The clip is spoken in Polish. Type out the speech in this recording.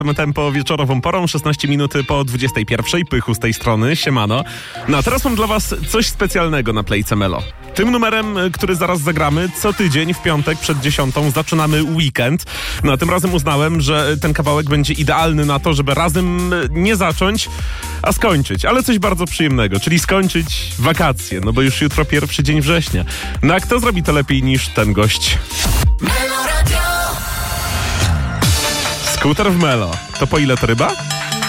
Tempo wieczorową porą, 16 minuty po 21. Pychu z tej strony, siemano. No a teraz mam dla was coś specjalnego na Playce Melo. Tym numerem, który zaraz zagramy, co tydzień w piątek przed 10 zaczynamy weekend. No a tym razem uznałem, że ten kawałek będzie idealny na to, żeby razem nie zacząć, a skończyć. Ale coś bardzo przyjemnego, czyli skończyć wakacje, no bo już jutro pierwszy dzień września. No a kto zrobi to lepiej niż ten gość? Skuter w Melo. To po ile to ryba?